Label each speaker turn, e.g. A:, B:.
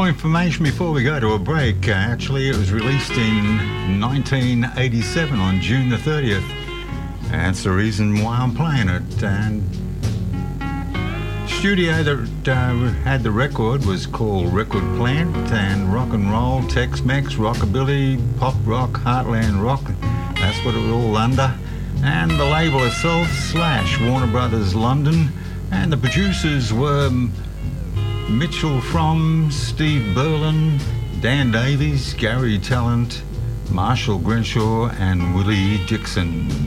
A: more information before we go to a break. Actually, it was released in 1987 on June the 30th. That's the reason why I'm playing it. And studio that had the record was called Record Plant, and rock and roll, Tex-Mex, rockabilly, pop rock, heartland rock. That's what it was all under. And the label itself, Slash, Warner Brothers London. And the producers were Mitchell Fromm, Steve Berlin, Dan Davies, Gary Talent, Marshall Grenshaw and Willie Dixon.